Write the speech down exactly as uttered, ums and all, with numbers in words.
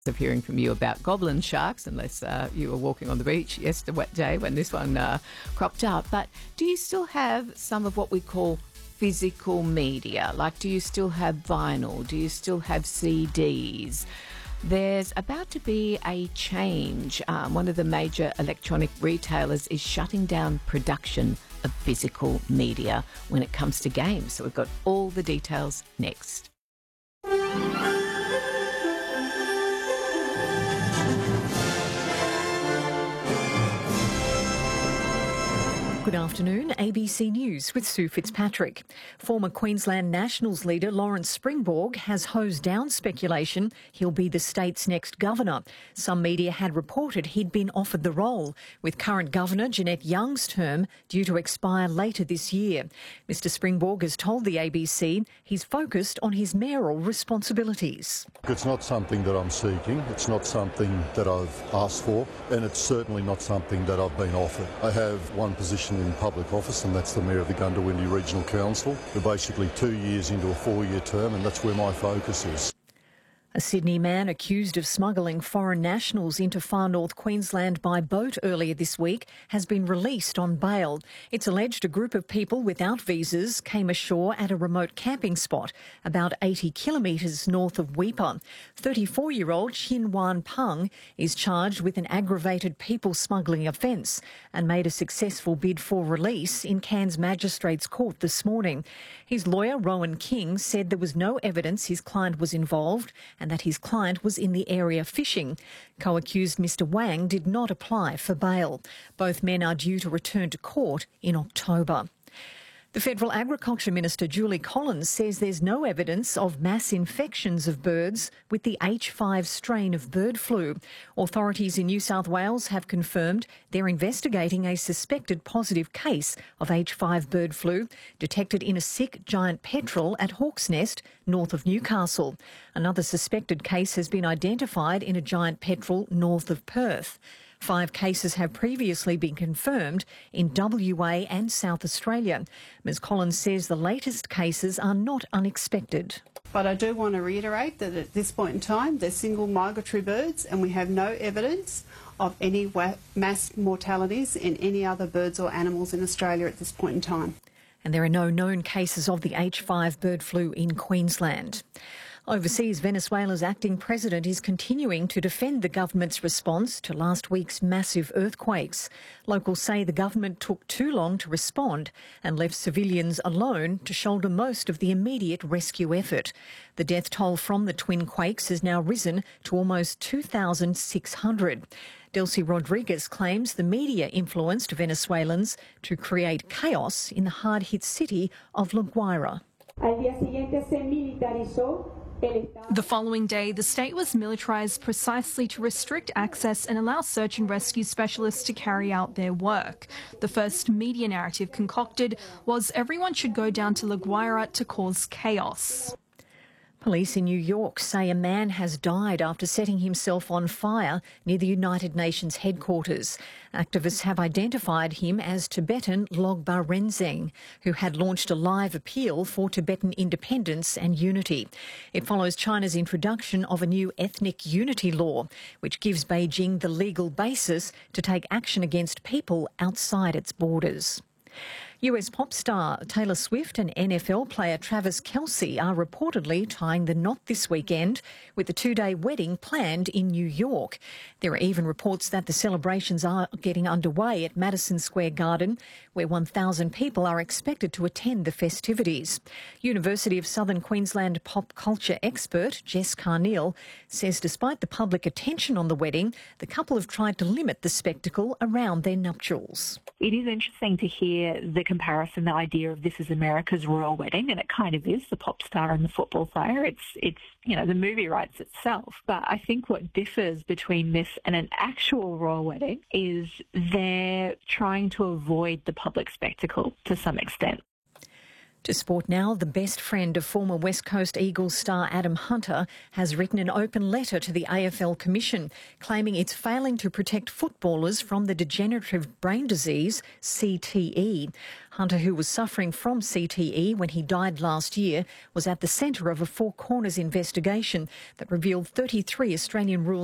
Of hearing from you about goblin sharks, unless uh, you were walking on the beach yesterday when this one uh, cropped up. But do you still have some of what we call physical media? Like, do you still have vinyl? Do you still have C Ds? There's about to be a change. Um, one of the major electronic retailers is shutting down production of physical media when it comes to games. So we've got all the details next. Good afternoon, A B C News with Sue Fitzpatrick. Former Queensland Nationals leader Lawrence Springborg has hosed down speculation he'll be the state's next governor. Some media had reported he'd been offered the role, with current Governor Jeanette Young's term due to expire later this year. Mister Springborg has told the A B C he's focused on his mayoral responsibilities. It's not something that I'm seeking, it's not something that I've asked for, and it's certainly not something that I've been offered. I have one position in public office, and that's the Mayor of the Goondiwindi Regional Council. We're basically two years into a four-year term, and that's where my focus is. A Sydney man accused of smuggling foreign nationals into far north Queensland by boat earlier this week has been released on bail. It's alleged a group of people without visas came ashore at a remote camping spot about eighty kilometres north of Weipa. thirty-four-year-old Chin Wan Peng is charged with an aggravated people smuggling offence and made a successful bid for release in Cairns Magistrates Court this morning. His lawyer, Rowan King, said there was no evidence his client was involved and that his client was in the area fishing. Co-accused Mister Wang did not apply for bail. Both men are due to return to court in October. The Federal Agriculture Minister, Julie Collins, says there's no evidence of mass infections of birds with the H five strain of bird flu. Authorities in New South Wales have confirmed they're investigating a suspected positive case of H five bird flu detected in a sick giant petrel at Hawk's Nest, north of Newcastle. Another suspected case has been identified in a giant petrel north of Perth. Five cases have previously been confirmed in W A and South Australia. Ms Collins says the latest cases are not unexpected. But I do want to reiterate that at this point in time, they're single migratory birds and we have no evidence of any wa- mass mortalities in any other birds or animals in Australia at this point in time. And there are no known cases of the H five bird flu in Queensland. Overseas, Venezuela's acting president is continuing to defend the government's response to last week's massive earthquakes. Locals say the government took too long to respond and left civilians alone to shoulder most of the immediate rescue effort. The death toll from the twin quakes has now risen to almost two thousand six hundred. Delcy Rodriguez claims the media influenced Venezuelans to create chaos in the hard-hit city of La Guaira. The following day, the state was militarised precisely to restrict access and allow search and rescue specialists to carry out their work. The first media narrative concocted was everyone should go down to La Guaira to cause chaos. Police in New York say a man has died after setting himself on fire near the United Nations headquarters. Activists have identified him as Tibetan Logba Renzeng, who had launched a live appeal for Tibetan independence and unity. It follows China's introduction of a new ethnic unity law, which gives Beijing the legal basis to take action against people outside its borders. U S pop star Taylor Swift and N F L player Travis Kelce are reportedly tying the knot this weekend with a two-day wedding planned in New York. There are even reports that the celebrations are getting underway at Madison Square Garden, where one thousand people are expected to attend the festivities. University of Southern Queensland pop culture expert Jess Carneal says despite the public attention on the wedding, the couple have tried to limit the spectacle around their nuptials. It is interesting to hear the comparison, the idea of this is America's royal wedding, and it kind of is, the pop star and the football player. It's, it's you know, the movie writes itself. But I think what differs between this and an actual royal wedding is they're trying to avoid the public spectacle to some extent. To sport now, the best friend of former West Coast Eagles star Adam Hunter has written an open letter to the A F L Commission claiming it's failing to protect footballers from the degenerative brain disease C T E. Hunter, who was suffering from C T E when he died last year, was at the centre of a Four Corners investigation that revealed thirty-three Australian rules